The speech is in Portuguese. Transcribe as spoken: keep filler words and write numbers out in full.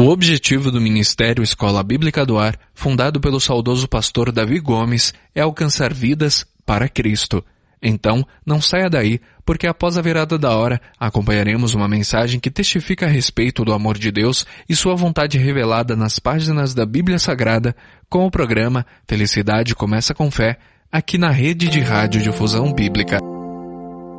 O objetivo do Ministério Escola Bíblica do Ar, fundado pelo saudoso pastor Davi Gomes, é alcançar vidas para Cristo. Então, não saia daí, porque após a virada da hora, acompanharemos uma mensagem que testifica a respeito do amor de Deus e sua vontade revelada nas páginas da Bíblia Sagrada, com o programa Felicidade Começa com Fé, aqui na Rede de Rádio Difusão Bíblica.